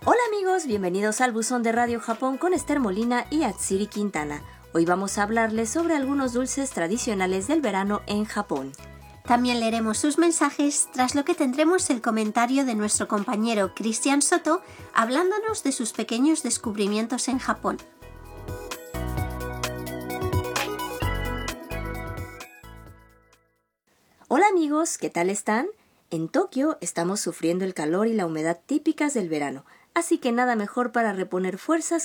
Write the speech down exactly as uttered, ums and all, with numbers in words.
Hola amigos, bienvenidos al Buzón de Radio Japón con Esther Molina y Atsiri Quintana. Hoy vamos a hablarles sobre algunos dulces tradicionales del verano en Japón. También leeremos sus mensajes, tras lo que tendremos el comentario de nuestro compañero Cristian Soto hablándonos de sus pequeños descubrimientos en Japón. Hola amigos, ¿qué tal están? En Tokio estamos sufriendo el calor y la humedad típicas del verano, así que nada mejor para reponer fuerzas